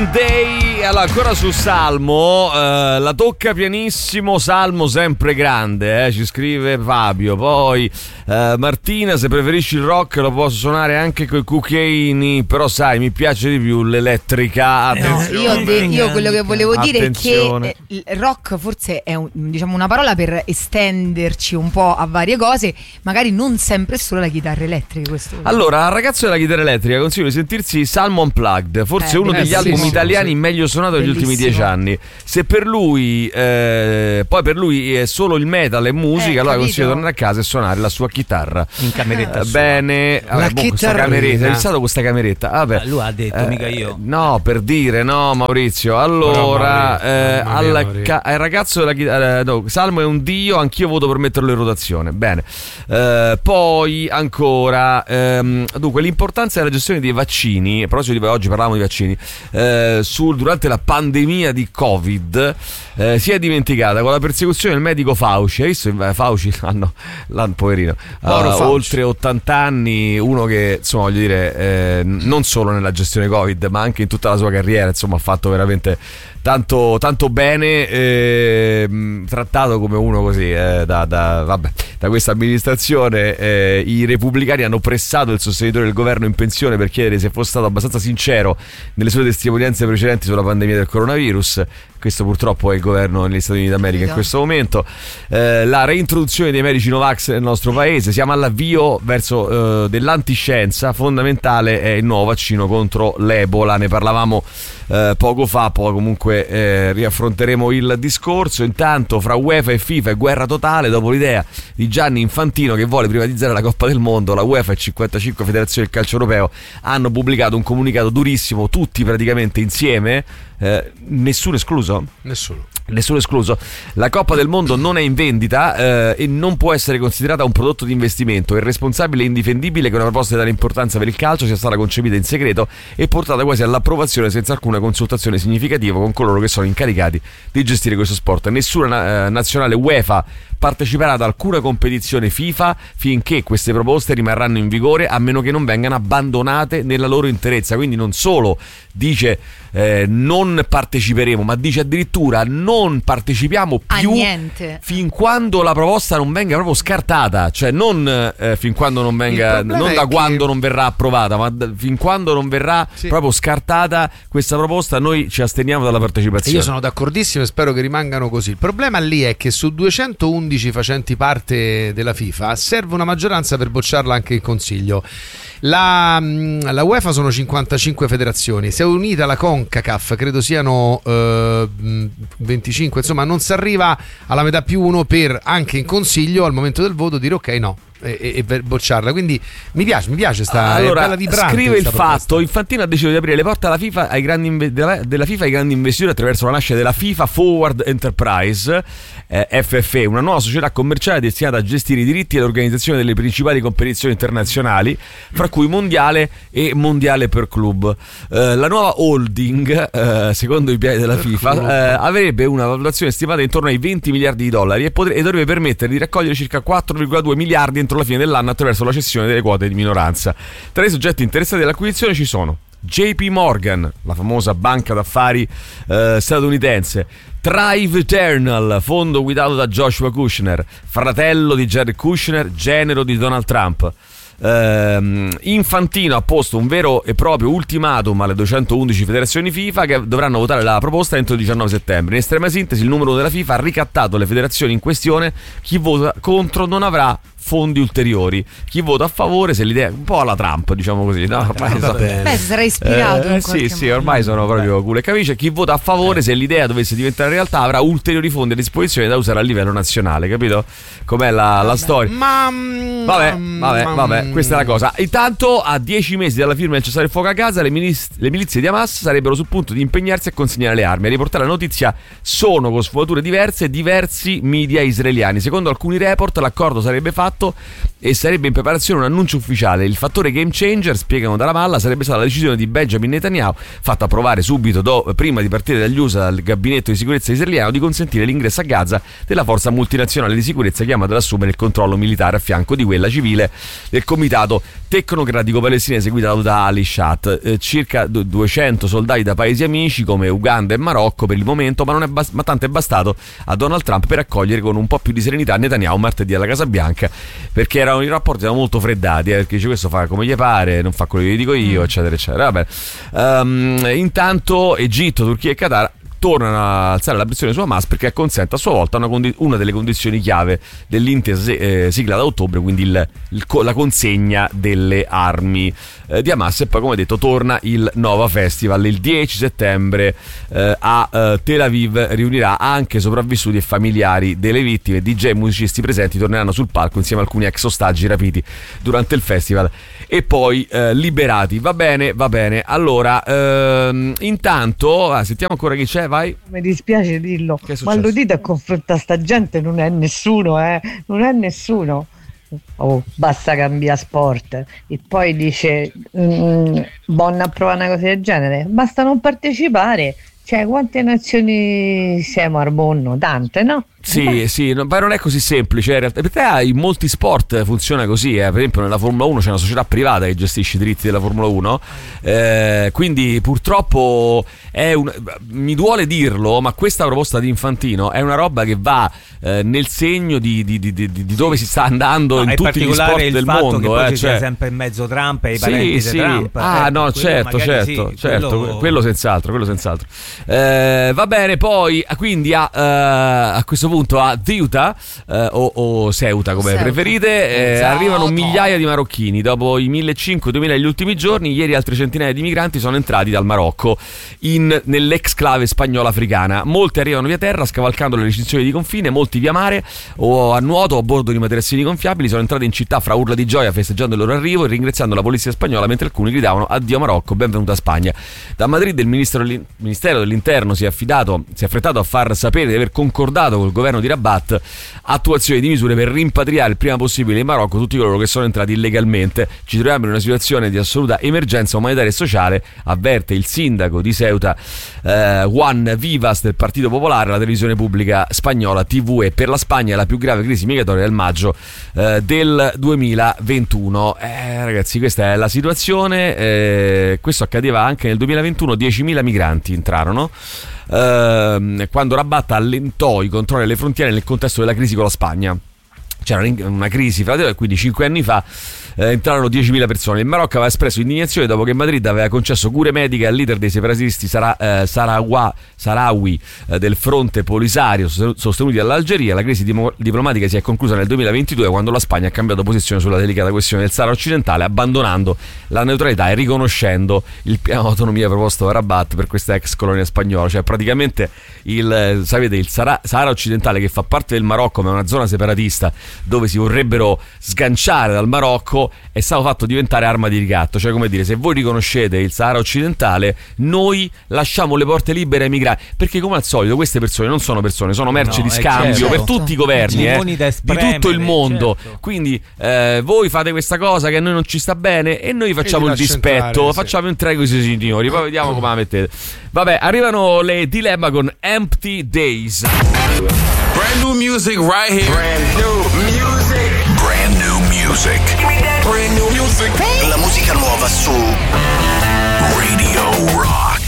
Day. Allora, ancora su Salmo, la tocca pianissimo, Salmo sempre grande, ci scrive Fabio. Poi Martina, se preferisci il rock lo posso suonare anche coi cucchiaini, però sai, mi piace di più l'elettrica. Io quello che volevo dire è che il rock forse è una parola per estenderci un po' a varie cose, magari non sempre solo la chitarra elettrica. Allora, al ragazzo della chitarra elettrica consiglio di sentirsi Salmo Unplugged, forse uno degli album italiani meglio suonato degli ultimi 10 anni. Se per lui poi per lui è solo il metal e musica, allora consiglio di tornare a casa e suonare la sua chitarra in cameretta. Bene, questa cameretta, hai visto questa cameretta? Vabbè. Lui ha detto, mica io. No, per dire, no, Maurizio. Allora, al ragazzo della chitarra, Salmo è un dio, anch'io voto per metterlo in rotazione. Bene. Poi ancora, dunque, l'importanza della gestione dei vaccini, però oggi parlavamo di vaccini, durante la pandemia di Covid si è dimenticata con la persecuzione del medico Fauci. Hai visto Fauci? Poverino, oltre 80 anni, uno che insomma voglio dire non solo nella gestione Covid ma anche in tutta la sua carriera insomma ha fatto veramente tanto bene, trattato come uno così da questa amministrazione. I repubblicani hanno pressato il sostenitore del governo in pensione per chiedere se fosse stato abbastanza sincero nelle sue testimonianze precedenti sulla pandemia del coronavirus. Questo purtroppo è il governo negli Stati Uniti d'America in questo momento. La reintroduzione dei medici Novax nel nostro paese, siamo all'avvio verso dell'antiscienza. Fondamentale è il nuovo vaccino contro l'Ebola, ne parlavamo poco fa, poi comunque riaffronteremo il discorso. Intanto fra UEFA e FIFA è guerra totale dopo l'idea di Gianni Infantino che vuole privatizzare la Coppa del Mondo. La UEFA e 55 federazioni del calcio europeo hanno pubblicato un comunicato durissimo, tutti praticamente insieme, nessuno escluso. Nessuno escluso. La Coppa del Mondo non è in vendita e non può essere considerata un prodotto di investimento. È irresponsabile e indifendibile che una proposta di tale importanza per il calcio sia stata concepita in segreto e portata quasi all'approvazione senza alcuna consultazione significativa con coloro che sono incaricati di gestire questo sport. Nessuna nazionale UEFA parteciperà ad alcuna competizione FIFA finché queste proposte rimarranno in vigore, a meno che non vengano abbandonate nella loro interezza. Quindi non solo dice non parteciperemo, ma dice addirittura non partecipiamo più fin quando la proposta non venga proprio scartata, cioè non fin quando non venga, non da quando non verrà approvata, ma fin quando non verrà proprio scartata questa proposta, noi ci asteniamo dalla partecipazione. Io sono d'accordissimo e spero che rimangano così. Il problema lì è che su 211 facenti parte della FIFA serve una maggioranza per bocciarla anche in Consiglio. La UEFA sono 55 federazioni, si è unita la CONCACAF, credo siano 25, insomma non si arriva alla metà più uno per anche in Consiglio al momento del voto dire ok no e bocciarla. Quindi mi piace sta bella vibrante. Scrive il proposta. Fatto: Infantino ha deciso di aprire le porte alla FIFA della FIFA ai grandi investitori attraverso la nascita della FIFA Forward Enterprise FFE, una nuova società commerciale destinata a gestire i diritti e l'organizzazione delle principali competizioni internazionali, fra cui mondiale e mondiale per club. La nuova holding, secondo i piani della FIFA, avrebbe una valutazione stimata intorno ai 20 miliardi di dollari e dovrebbe permettere di raccogliere circa 4,2 miliardi entro la fine dell'anno attraverso la cessione delle quote di minoranza. Tra i soggetti interessati all'acquisizione ci sono JP Morgan, la famosa banca d'affari statunitense, Thrive Eternal, fondo guidato da Joshua Kushner, fratello di Jared Kushner, genero di Donald Trump. Infantino ha posto un vero e proprio ultimatum alle 211 federazioni FIFA che dovranno votare la proposta entro il 19 settembre. In estrema sintesi, il numero della FIFA ha ricattato le federazioni in questione. Chi vota contro non avrà fondi ulteriori, chi vota a favore, se l'idea un po' alla Trump, diciamo così, no? Ormai si sarà ispirato sì, ormai sono proprio culo e camicia. Chi vota a favore, se l'idea dovesse diventare realtà, avrà ulteriori fondi a disposizione da usare a livello nazionale, capito? Com'è la storia? Vabbè, questa è la cosa. Intanto, a 10 mesi dalla firma del cessare il fuoco a Gaza, le milizie di Hamas sarebbero sul punto di impegnarsi a consegnare le armi. A riportare la notizia sono, con sfumature diverse, diversi media israeliani. Secondo alcuni report l'accordo sarebbe fatto fatto e sarebbe in preparazione un annuncio ufficiale. Il fattore game changer, spiegano da Ramallah, sarebbe stata la decisione di Benjamin Netanyahu, fatta approvare subito prima di partire dagli USA dal gabinetto di sicurezza israeliano, di consentire l'ingresso a Gaza della forza multinazionale di sicurezza chiamata ad assumere il controllo militare a fianco di quella civile del comitato tecnocratico palestinese guidato da Ali Shat. Circa 200 soldati da paesi amici come Uganda e Marocco per il momento, ma tanto è bastato a Donald Trump per accogliere con un po' più di serenità Netanyahu martedì alla Casa Bianca, perché i rapporti erano molto freddati, perché dice questo fa come gli pare, non fa quello che gli dico io, eccetera eccetera. Vabbè. Intanto Egitto, Turchia e Qatar tornano a alzare la pressione su Hamas perché consente a sua volta una delle condizioni chiave dell'intesa siglata a ottobre, quindi la consegna delle armi di Hamas. E poi, come detto, torna il Nova Festival il 10 settembre a Tel Aviv, riunirà anche sopravvissuti e familiari delle vittime. DJ e musicisti presenti torneranno sul palco insieme a alcuni ex ostaggi rapiti durante il festival e poi liberati. Va bene. Allora, intanto sentiamo ancora chi c'è. Vai. Mi dispiace dirlo, ma lo dite a confrontare sta gente, non è nessuno, non è nessuno. Oh, basta cambiare sport. E poi dice buona a provare una cosa del genere, basta non partecipare. Cioè, quante nazioni siamo al mondo? Tante, no? Sì, ma non è così semplice in realtà, perché in molti sport funziona così, per esempio nella Formula 1 c'è una società privata che gestisce i diritti della Formula 1, quindi purtroppo mi duole dirlo, ma questa proposta di Infantino è una roba che va nel segno di dove si sta andando in tutti gli sport del mondo, che poi c'è sempre in mezzo Trump e i parenti di Trump. No, certo, quello senz'altro. Va bene, poi quindi a questo punto a Ceuta o Ceuta come preferite, arrivano migliaia di marocchini dopo i 1.500-2.000 degli ultimi giorni. Ieri altre centinaia di migranti sono entrati dal Marocco nell'ex clave spagnola africana. Molti arrivano via terra scavalcando le recinzioni di confine, molti via mare o a nuoto o a bordo di materassini gonfiabili. Sono entrati in città fra urla di gioia festeggiando il loro arrivo e ringraziando la polizia spagnola, mentre alcuni gridavano addio Marocco, benvenuta a Spagna. Da Madrid il Ministero dell'Interno si è affrettato a far sapere di aver concordato col governo di Rabat attuazione di misure per rimpatriare il prima possibile in Marocco tutti coloro che sono entrati illegalmente. Ci troviamo in una situazione di assoluta emergenza umanitaria e sociale, avverte il sindaco di Ceuta Juan Vivas del Partito Popolare alla televisione pubblica spagnola TVE. Per la Spagna è la più grave crisi migratoria del maggio del 2021. Ragazzi, questa è la situazione. Questo accadeva anche nel 2021, 10.000 migranti entrarono quando Rabat allentò i controlli alle frontiere nel contesto della crisi con la Spagna. C'era una crisi e quindi 5 anni fa entrarono 10.000 persone. Il Marocco aveva espresso indignazione dopo che Madrid aveva concesso cure mediche al leader dei separatisti Sahrawi del fronte Polisario sostenuti dall'Algeria. La crisi diplomatica si è conclusa nel 2022 quando la Spagna ha cambiato posizione sulla delicata questione del Sahara occidentale, abbandonando la neutralità e riconoscendo il piano autonomia proposto da Rabat per questa ex colonia spagnola. Cioè praticamente il Sahara occidentale, che fa parte del Marocco ma è una zona separatista dove si vorrebbero sganciare dal Marocco, è stato fatto diventare arma di ricatto. Cioè, come dire, se voi riconoscete il Sahara occidentale, noi lasciamo le porte libere ai migranti, perché come al solito queste persone non sono persone, sono merci di scambio per tutti i governi di tutto il mondo. Quindi voi fate questa cosa che a noi non ci sta bene e noi facciamo il dispetto, facciamo entrare questi signori, poi vediamo come la mettete. Vabbè, arrivano le Dilemma con Empty Days. Brand new music right here. Brand new music. Brand new music. La musica nuova su Radio Rock.